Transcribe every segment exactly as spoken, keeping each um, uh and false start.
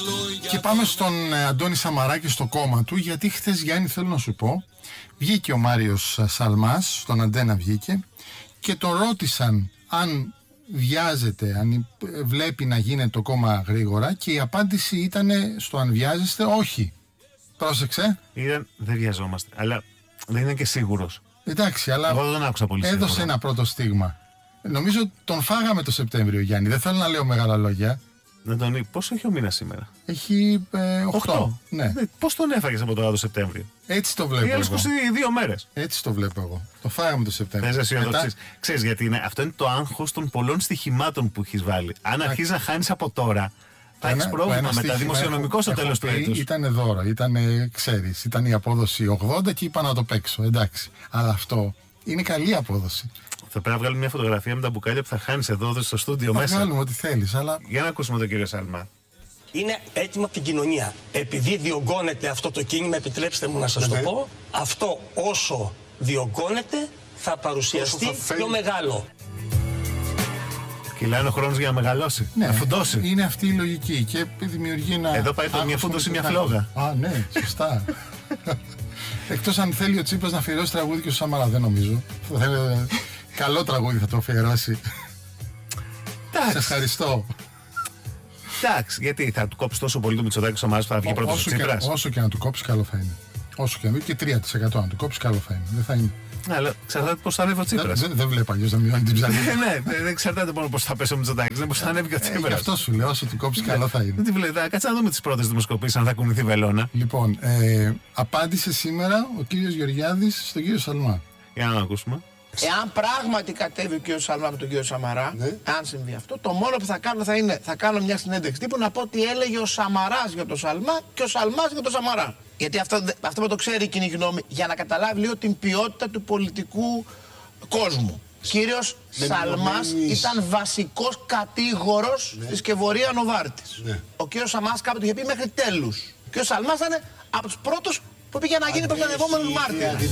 Και πάμε στον Αντώνη Σαμαρά και στο κόμμα του, γιατί χθες, Γιάννη, θέλω να σου πω, βγήκε ο Μάριος Σαλμάς, στον Αντένα βγήκε, και τον ρώτησαν αν βιάζεται, αν βλέπει να γίνεται το κόμμα γρήγορα, και η απάντηση ήταν στο αν βιάζεστε, όχι. Πρόσεξε. Ήταν, δεν βιαζόμαστε, αλλά δεν είναι και σίγουρος. Εντάξει, αλλά εγώ δεν τον άκουσα πολύ έδωσε σίγουρα. ένα πρώτο στίγμα. Νομίζω τον φάγαμε το Σεπτέμβριο, Γιάννη. Δεν θέλω να λέω μεγάλα λόγια. Να τον... Πόσο έχει ο μήνας σήμερα? Έχει ε, οκτώ. Ναι. Πώς τον έφαγες από τώρα το Σεπτέμβριο? Έτσι το βλέπω. Οι άλλες είκοσι δύο μέρες. Έτσι το βλέπω εγώ. Το φάγαμε το Σεπτέμβριο. Θες αισιοδοξείς. Ξέρεις γιατί είναι? Αυτό είναι το άγχος των πολλών στοιχημάτων που έχεις βάλει. Αν αρχίσεις να χάνεις από τώρα, θα έχεις πρόβλημα με τα δημοσιονομικό στο τέλος του έτους. Ήταν δώρο, ήταν, ξέρεις, ήταν η απόδοση ογδόντα και είπα να το παίξω. Εντάξει. Αλλά αυτό είναι καλή απόδοση. Θα πρέπει να βγάλουμε μια φωτογραφία με τα μπουκάλια που θα χάνεις εδώ στο στούντιο μέσα. Θα βγάλουμε ό,τι θέλεις, αλλά... Για να ακούσουμε τον κύριο Σαλμά. Είναι έτοιμο από την κοινωνία. Επειδή διωγγώνεται αυτό το κίνημα, επιτρέψτε μου να σας το πω, αυτό όσο διωγγώνεται θα παρουσιαστεί θα πιο μεγάλο. Κυλάει ο χρόνος για να μεγαλώσει, ναι, να φουντώσει. Είναι αυτή η λογική και δημιουργεί ένα... Εδώ πάει το μια φούντωση, μια φλόγα. Α, ναι, σωστά. Εκτός αν θέλει ο Τσίπρας να αφιερώσει τραγούδι και ο Σαμαρά, δεν νομίζω. Καλό τραγούδι θα το αφιερώσει. Σε ευχαριστώ. Εντάξει, γιατί θα του κόψει τόσο πολύ το Μητσοτάκη στο Μάρος που θα βγει πρώτος ο Τσίπρας? Όσο και να του κόψει, καλό θα είναι. Όσο και να βγει και τρία τοις εκατό να του κόψει, καλό θα είναι. Δεν θα είναι. Ναι, αλλά εξαρτάται πώς θα ανέβει ο Τσίπρας. Δεν, δεν βλέπω αλλιώς να μειώνει την ψαλίδα. Ναι, δεν εξαρτάται μόνο πώς θα πέσει ο Μητσοτάκης, δεν πώς θα ανέβει και ο Τσίπρας. Γι' αυτό σου λέω, όσο του κόψει, καλό θα είναι. Δεν τη βλέπω. Κάτσε να δούμε τις πρώτες δημοσκοπήσεις, αν θα κουνηθεί βελόνα. Λοιπόν, ε, απάντησε σήμερα ο κύριος Γεωργιάδης στον κύριο Σαλμά. Για να ακούσουμε. Εάν πράγματι κατέβει ο κύριος Σαλμά με τον κύριο Σαμαρά, ναι. αν συμβεί αυτό, το μόνο που θα κάνω θα είναι θα κάνω μια συνέντευξη τύπου να πω ότι έλεγε ο Σαμαράς για τον Σαλμά και ο Σαλμάς για τον Σαμαρά. Γιατί αυτό, αυτό που το ξέρει η κοινή γνώμη, για να καταλάβει λίγο την ποιότητα του πολιτικού κόσμου. Κύριος Σαλμάς ήταν βασικός κατήγορος ναι. της Κεβορία Νοβάρτης. Ναι. Ο κύριος Σαλμάς κάποτε είχε πει μέχρι τέλους. Ο κύριος Σαλμάς ήταν από τους πρώτους που πήγε να γίνει προστατευόμενος μάρτυρας.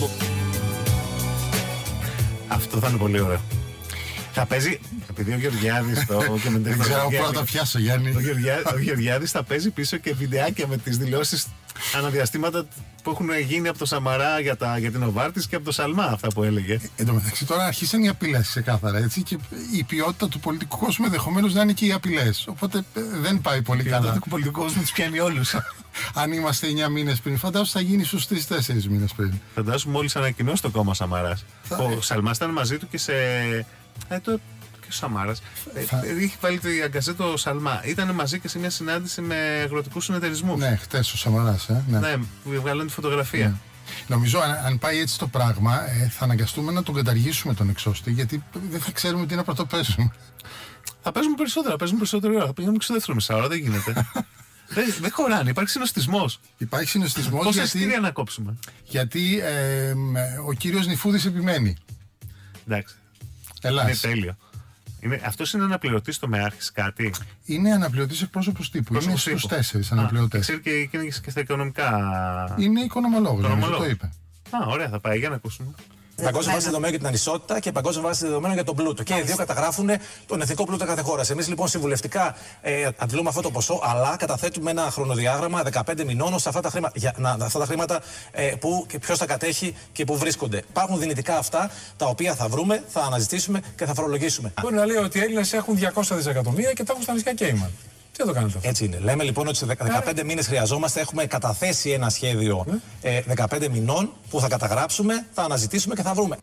Αυτό θα είναι πολύ ωραίο. Θα παίζει, επειδή ο Γεωργιάδης το... Δεν ξέρω πού να το πιάσω, Γιάννη. Ο Γεωργιάδης θα παίζει πίσω και βιντεάκια με τις δηλώσεις αναδιαστήματα που έχουν γίνει από το Σαμαρά για, τα, για την Οβάρτης και από το Σαλμά, αυτά που έλεγε. Εν τω μεταξύ τώρα αρχίσαν οι απειλές ξεκάθαρα, έτσι, και η ποιότητα του πολιτικού κόσμου ενδεχομένως να είναι και οι απειλές. Οπότε δεν πάει πολύ καλά. Η ποιότητα του πολιτικού κόσμου τους πιάνει όλους. Αν είμαστε εννιά μήνες πριν, φαντάζομαι θα γίνει στους τρεις τέσσερις μήνες πριν. Φαντάζομαι μόλις ανακοινώσει το κόμμα Σαμαράς. Θα... Ο Σαλμάς ήταν μαζί του και σε. Ε, το... και ο Σαμάρας. Θα... Ε, είχε βάλει το αγκαζέ το Σαλμά. Ήταν μαζί και σε μια συνάντηση με αγροτικούς συνεταιρισμούς. Ναι, χτες ο Σαμαράς. Ε, ναι, ναι, που βγάλανε τη φωτογραφία. Ναι. Νομίζω αν, αν πάει έτσι το πράγμα, ε, θα αναγκαστούμε να τον καταργήσουμε τον εξώστη, γιατί δεν θα ξέρουμε τι να πρωτοπέσουμε. Θα παίζουμε περισσότερα, παίζουμε περισσότερη ώρα. Θα πηγαίνουμε και στο δεύτερο μισάωρο, δεν γίνεται. Δεν, δεν χωράνε, υπάρχει συνοστισμός. Υπάρχει συνοστισμός. Πόσα εισιτήρια να κόψουμε? Γιατί ε, ο κύριος Νιφούδης επιμένει. Εντάξει. Ελλάς. Είναι τέλειο. Είναι, αυτός είναι αναπληρωτής στο ΜΕΑΡΧΙΣ κάτι? Είναι αναπληρωτής εκπρόσωπος τύπου. Είναι στους τέσσερις αναπληρωτές. Ξέρει και, και, και στα οικονομικά. Είναι οικονομολόγος, το είπε. Α, ωραία, θα πάει, για να ακούσουμε. Παγκόσμια βάση δεδομένων για την ανισότητα και παγκόσμια βάση δεδομένων για τον πλούτο. Και οι δύο καταγράφουν τον εθνικό πλούτο κάθε χώρα. Εμείς λοιπόν συμβουλευτικά ε, αντιλούμε αυτό το ποσό, αλλά καταθέτουμε ένα χρονοδιάγραμμα δεκαπέντε μηνών ώστε αυτά τα χρήματα, για, να, αυτά τα χρήματα ε, που και ποιος τα κατέχει και που βρίσκονται. Υπάρχουν δυνητικά αυτά τα οποία θα βρούμε, θα αναζητήσουμε και θα φορολογήσουμε. Μπορεί να λέει ότι οι Έλληνες έχουν διακόσια δισεκατομμύρια και τα έχουν στα νησιά Κέιμαν. Τι το κάνετε αυτό? Έτσι είναι. Λέμε λοιπόν ότι σε δεκαπέντε μήνες χρειαζόμαστε. Έχουμε καταθέσει ένα σχέδιο ε, δεκαπέντε μηνών που θα καταγράψουμε, θα αναζητήσουμε και θα βρούμε.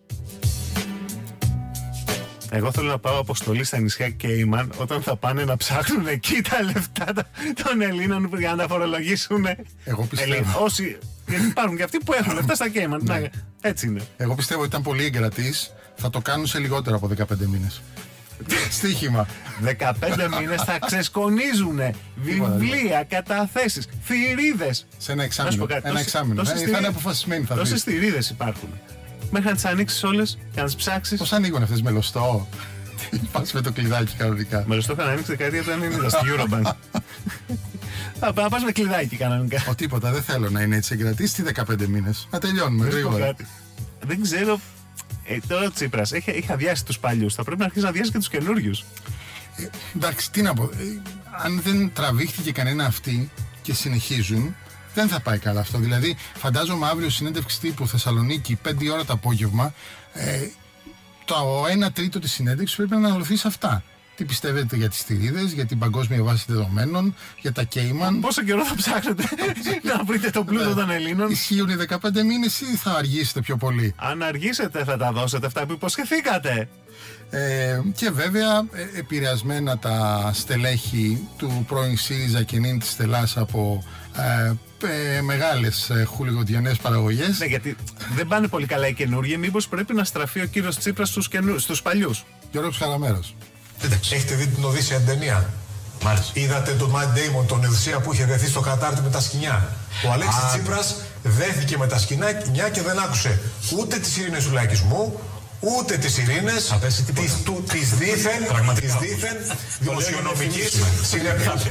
Εγώ θέλω να πάω αποστολή στα νησιά Κέιμαν όταν θα πάνε να ψάχνουν εκεί τα λεφτά των Ελλήνων για να φορολογήσουν. Εγώ πιστεύω. Όσοι, γιατί υπάρχουν και αυτοί που έχουν λεφτά στα Κέιμαν. Ναι. Να, έτσι είναι. Εγώ πιστεύω ότι ήταν πολύ εγκρατής. Θα το κάνουν σε λιγότερο από δεκαπέντε μήνες. Στοίχημα. δεκαπέντε μήνες θα ξεσκονίζουνε βιβλία, καταθέσεις, θηρίδες. Σε ένα εξάμηνο. Ένα εξάμηνο. Θα είναι αποφασισμένοι. Τόσες θηρίδες υπάρχουν. Μέχρι να τις ανοίξεις όλες και να τις ψάξεις. Πώς ανοίγουν αυτές, με λωστό? Πας με το κλειδάκι κανονικά. Με λωστό είχαν ανοίξει δεκαετία του ενενήντα στη Eurobank. Θα πας με κλειδάκι κανονικά. Ο τίποτα, δεν θέλω να είναι έτσι εγκρατής. Τι δεκαπέντε μήνες. Να τελειώνουμε γρήγορα. Δεν ξέρω. Ε, τώρα ο Τσίπρας έχει, έχει αδειάσει τους παλιούς. Θα πρέπει να αρχίσει να αδειάσει και τους καινούριους. Ε, εντάξει, τι να πω. Ε, αν δεν τραβήχτηκε κανένα αυτή και συνεχίζουν, δεν θα πάει καλά αυτό. Δηλαδή, φαντάζομαι αύριο συνέντευξη τύπου Θεσσαλονίκη, πέντε ώρα το απόγευμα, ε, το ένα τρίτο της συνέντευξης πρέπει να αναλωθεί σε αυτά. Τι πιστεύετε για τις στηρίδες, για την παγκόσμια βάση δεδομένων, για τα Cayman. Πόσο καιρό θα ψάχνετε να βρείτε τον πλούτο των Ελλήνων? Ισχύουν οι δεκαπέντε μήνες ή θα αργήσετε πιο πολύ? Αν αργήσετε, θα τα δώσετε αυτά που υποσχεθήκατε. Ε, και βέβαια ε, επηρεασμένα τα στελέχη του πρώην ΣΥΡΙΖΑ και νυν της Στελάς από ε, ε, μεγάλες ε, χουλιγοδιανές παραγωγές. Ναι, γιατί δεν πάνε πολύ καλά οι καινούργοι. Μήπως πρέπει να στραφεί ο κύριος Τσίπρας στους, καινού, στους παλιούς? Γιώργος Χαραμέρος. Έχετε δει την Οδύσσια ταινία? Μάλιστα. Είδατε τον Matt Damon, τον Οδυσσέα που είχε δεθεί στο Κατάρτι με τα σκοινιά? Ο Αλέξης Τσίπρας δέθηκε με τα σκοινιά και δεν άκουσε ούτε τις ειρήνες του λαϊκισμού, ούτε τις ειρήνες της, του, της δίθεν, της δίθεν δημοσιονομικής συνέπειας.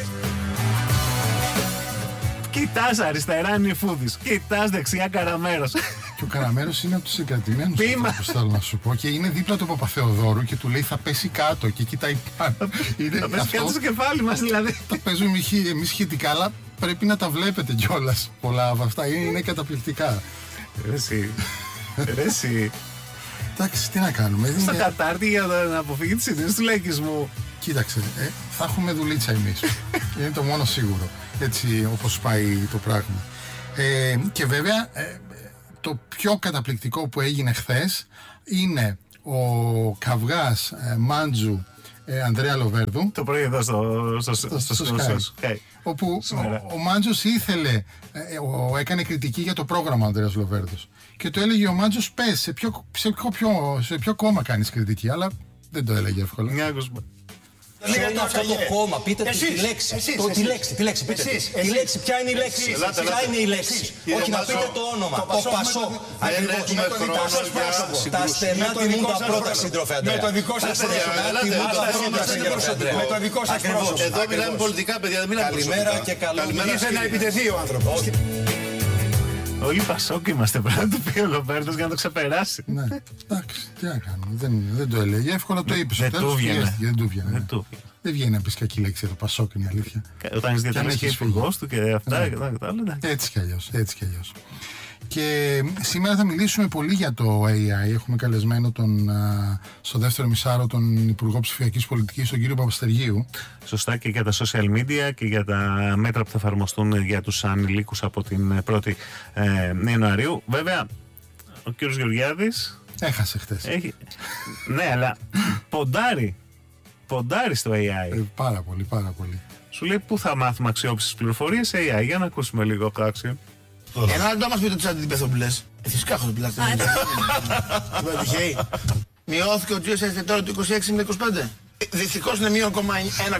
Κοιτάς αριστερά Νιφούδης, κοιτάς δεξιά Καραμέρος. Και ο Καραμέρος είναι από τους συγκρατημένους ανθρώπους, θέλω να σου πω. Και είναι δίπλα του Παπαθεοδόρου και του λέει θα πέσει κάτω και κοιτάει πάνω. Θα πέσει κάτω στο κεφάλι μας δηλαδή. Τα παίζουμε εμείς σχετικά, αλλά πρέπει να τα βλέπετε κιόλας. Πολλά από αυτά είναι, είναι καταπληκτικά. Ρε εσύ, ρε εσύ. Εντάξει, τι να κάνουμε. Στο Κατάρτι για να αποφύγει τις ειρήνες του λαϊκισμού. Κοίταξε, ε, θα έχουμε δουλίτσα εμείς. Είναι το μόνο σίγουρο. Έτσι όπως πάει το πράγμα. Ε, και βέβαια ε, το πιο καταπληκτικό που έγινε χθες είναι ο καυγάς ε, Μάντζου ε, Ανδρέα Λοβέρδου. Το πρωί εδώ στο, στο, στο, στο, στο, στο Sky. Όπου ο, ο Μάντζος ήθελε, ε, ο, έκανε κριτική για το πρόγραμμα Ανδρέας Λοβέρδος. Και το έλεγε ο Μάντζος, πες σε ποιο, σε, ποιο, σε ποιο κόμμα κάνεις κριτική, αλλά δεν το έλεγε εύκολα. Μια ακούσμα. Ποιο είναι αυτό το κόμμα, πείτε εσείς, τη λέξη. Εσείς, το, εσείς, τη λέξη, τη λέξη, πείτε. Εσείς, τη λέξη, ποια είναι η λέξη. Εσείς, ποια είναι η λέξη. Όχι, να πείτε το όνομα. Το Πασόκ. Ακριβώς. Τα στενά τιμούν τα πρώτα, σύντροφε Αντρέα. Με το δικό σας πρόσωπο. Με το δικό σας πρόσωπο. Εδώ μιλάμε πολιτικά, παιδιά, δεν μιλάμε πολιτικά. Καλημέρα και καλό. Ήθελε να επιτεθεί ο άνθρωπος. Όλοι Πασόκ είμαστε, πρέπει να του πει ο Λοβέρδος για να το ξεπεράσει. Ναι, εντάξει, τι να κάνουμε. Δεν, δεν το έλεγε. Εύκολα το είπε. Δεν του βγαίνει. Δεν του βγαίνει. Δεν βγαίνει να πει κακή λέξη το Πασόκ, είναι η αλήθεια. Όταν είσαι διατελής και υπουργός του και αυτά και τα άλλα. Έτσι κι αλλιώς. Έτσι κι αλλιώς. Και σήμερα θα μιλήσουμε πολύ για το έι άι. Έχουμε καλεσμένο τον, α, στο δεύτερο μισάρο τον Υπουργό Ψηφιακής Πολιτικής, τον κύριο Παπαστεργίου. Σωστά, και για τα social media και για τα μέτρα που θα εφαρμοστούν για τους ανηλίκους από την πρώτη ε, Ιανουαρίου. Βέβαια, ο κύριος Γεωργιάδης έχασε χτες. Έχει... ναι, αλλά ποντάρει. Ποντάρει στο έι άι. Ε, πάρα πολύ, πάρα πολύ. Σου λέει πού θα μάθουμε αξιόπιστες πληροφορίες έι άι. Για να ακούσουμε λίγο από το άξιο. Ένα λεπτό μας πείτε το chat τι πέθω που λες. Φυσικά έχω το πλάτη. Δεν τυχαίει. Μειώθηκε ο τζι ες ες τώρα του είκοσι έξι με είκοσι πέντε. Δυστυχώς είναι μείον κόμμα ένα.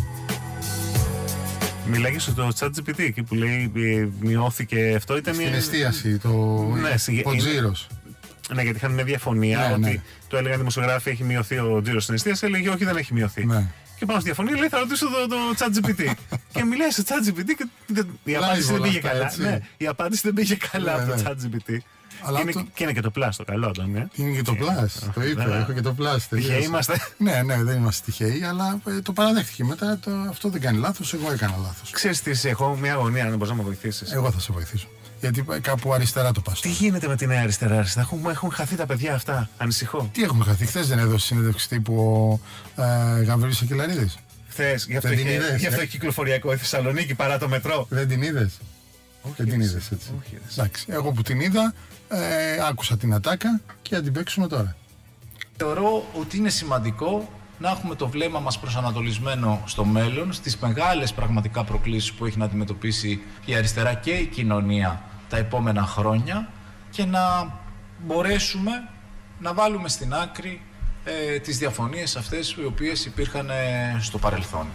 Μιλάγε στο ChatGPT εκεί που λέει μειώθηκε αυτό. Ήταν στην εστίαση, το ναι, ο τζίρος. Ναι, γιατί είχαν μια διαφωνία ναι, ότι ναι. Το έλεγαν δημοσιογράφοι έχει μειωθεί ο τζίρος στην εστίαση, έλεγε όχι, δεν έχει μειωθεί. Ναι. Και πάνω στη διαφωνία λέει θα ρωτήσω το, το ChatGPT. Και μιλάει στο ChatGPT και η απάντηση δεν πήγε καλά. Ναι, η απάντηση δεν πήγε καλά από το ChatGPT. Αλλά είναι, το... Και είναι και το Plus το καλό, τον, ε. Είναι και το Plus, το είπε, έχω και το Plus. Τυχαίοι είμαστε. Ναι, ναι, δεν είμαστε τυχαίοι, αλλά ε, το παραδέχτηκε μετά. Το, αυτό δεν κάνει λάθος, εγώ έκανα λάθος. Ξέρεις τι, έχω μια αγωνία, αν μπορείς να με βοηθήσεις. Εγώ θα σε βοηθήσω. Γιατί κάπου αριστερά το πας. Τι γίνεται με τη νέα αριστερά, αριστερά. Έχουν, έχουν χαθεί τα παιδιά αυτά, ανησυχώ. Τι έχουμε χαθεί, χθες δεν έδωσε συνέντευξη τύπου ο ε, Γαβρίλης Ακελαρίδης. Χθες, γι' αυτό, είχε, είδες, γι αυτό ε? έχει κυκλοφοριακό η Θεσσαλονίκη παρά το μετρό. Δεν την είδες. Όχι, δεν την είδες έτσι. Όχι, εντάξει, εγώ που την είδα, ε, άκουσα την ατάκα και θα την παίξουμε τώρα. Θεωρώ ότι είναι σημαντικό να έχουμε το βλέμμα μας προσανατολισμένο στο μέλλον, στις μεγάλες πραγματικά προκλήσεις που έχει να αντιμετωπίσει η αριστερά και η κοινωνία τα επόμενα χρόνια και να μπορέσουμε να βάλουμε στην άκρη ε, τις διαφωνίες αυτές οι οποίες υπήρχαν ε, στο παρελθόν.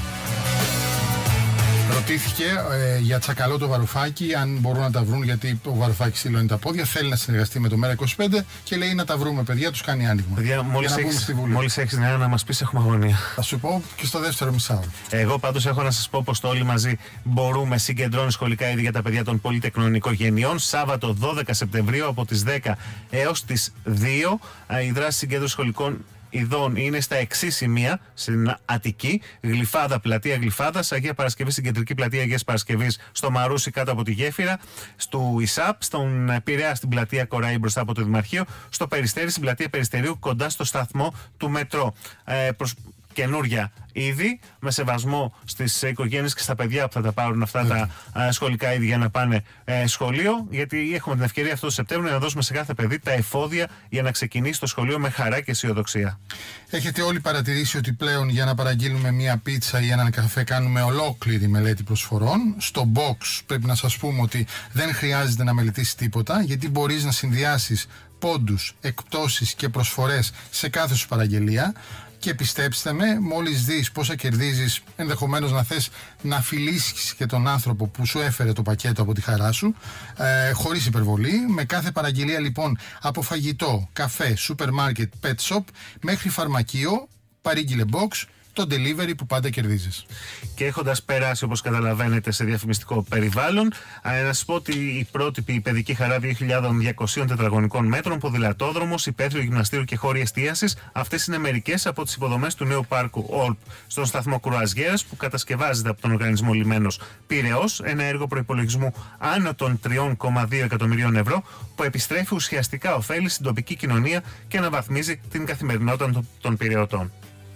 Ρωτήθηκε ε, για Τσακαλώτο το Βαρουφάκη αν μπορούν να τα βρουν, γιατί ο Βαρουφάκης στείλωνε τα πόδια, θέλει να συνεργαστεί με το Μέρα είκοσι πέντε και λέει να τα βρούμε, παιδιά, τους κάνει άνοιγμα. Παιδιά, μόλις έχεις, μόλις έχεις νέα να μας πεις, έχουμε αγωνία. Θα σου πω και στο δεύτερο μισάωρο. Εγώ πάντως έχω να σας πω πως το όλοι μαζί μπορούμε συγκεντρώνει σχολικά είδη για τα παιδιά των πολυτεχνών οικογενειών. Σάββατο δώδεκα Σεπτεμβρίου από τις δέκα έως τις δύο η δράση συγκέντρωση σχολικών ειδών είναι στα εξής σημεία στην Αττική: Γλυφάδα, πλατεία Γλυφάδας, Αγία Παρασκευή στην κεντρική πλατεία Αγίας Παρασκευής, στο Μαρούσι κάτω από τη γέφυρα, στο ΙΣΑΠ, στον Πειραιά στην πλατεία Κοραή μπροστά από το Δημαρχείο, στο Περιστέρι στην πλατεία Περιστερίου κοντά στο σταθμό του μετρό. Ε, προς... Καινούρια είδη, με σεβασμό στις οικογένειες και στα παιδιά που θα τα πάρουν αυτά τα α, σχολικά είδη για να πάνε ε, σχολείο, γιατί έχουμε την ευκαιρία αυτό το Σεπτέμβριο να δώσουμε σε κάθε παιδί τα εφόδια για να ξεκινήσει το σχολείο με χαρά και αισιοδοξία. Έχετε όλοι παρατηρήσει ότι πλέον για να παραγγείλουμε μία πίτσα ή έναν καφέ κάνουμε ολόκληρη μελέτη προσφορών. Στο box πρέπει να σας πούμε ότι δεν χρειάζεται να μελετήσεις τίποτα, γιατί μπορείς να συνδυάσεις πόντους, εκπτώσεις και προσφορές σε κάθε σου παραγγελία. Και πιστέψτε με, μόλις δεις πόσα κερδίζεις, ενδεχομένως να θες να φιλήσεις και τον άνθρωπο που σου έφερε το πακέτο από τη χαρά σου, ε, χωρίς υπερβολή. Με κάθε παραγγελία λοιπόν από φαγητό, καφέ, σούπερ μάρκετ, pet shop μέχρι φαρμακείο, παρήγγειλε box, το delivery που πάντα κερδίζεις. Και έχοντας περάσει, όπως καταλαβαίνετε, σε διαφημιστικό περιβάλλον, ε, να σας πω ότι η πρότυπη παιδική χαρά δύο χιλιάδες διακόσια τετραγωνικών μέτρων, ποδηλατόδρομος, υπαίθριο γυμναστήριο και χώροι εστίασης, αυτές είναι μερικές από τις υποδομές του νέου πάρκου Όλπ στον σταθμό Κρουαζιέρας, που κατασκευάζεται από τον οργανισμό Λιμένος Πειραιώς, ένα έργο προϋπολογισμού άνω των τρία κόμμα δύο εκατομμυρίων ευρώ, που επιστρέφει ουσιαστικά ωφέλη στην τοπική κοινωνία και αναβαθμίζει την καθημερινότητα των Πειραιωτών.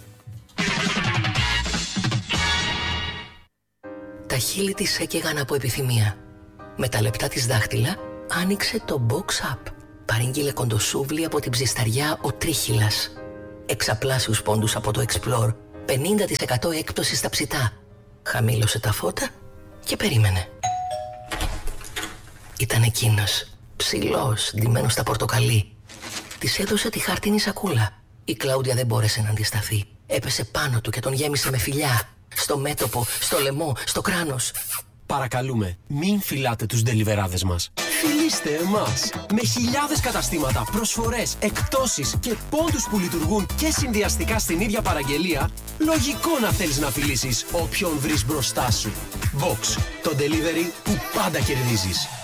Τα χείλη της έκαιγαν από επιθυμία. Με τα λεπτά της δάχτυλα άνοιξε το Box Up. Παρήγγειλε κοντοσούβλι από την ψισταριά ο Τρίχυλας. Εξαπλάσιους πόντους από το Explore. πενήντα τοις εκατό έκπτωση στα ψητά. Χαμήλωσε τα φώτα και περίμενε. Ήταν εκείνος, ψηλός, ντυμένος στα πορτοκαλί. Της έδωσε τη χάρτινη σακούλα. Η Κλάουδια δεν μπόρεσε να αντισταθεί. Έπεσε πάνω του και τον γέμισε με φιλιά. Στο μέτωπο, στο λαιμό, στο κράνος. Παρακαλούμε, μην φυλάτε τους ντελιβεράδες μας. Φιλήστε εμάς. Με χιλιάδες καταστήματα, προσφορές, εκπτώσεις και πόντους που λειτουργούν και συνδυαστικά στην ίδια παραγγελία, λογικό να θέλεις να φιλήσεις όποιον βρεις μπροστά σου. Vox, το delivery που πάντα κερδίζεις.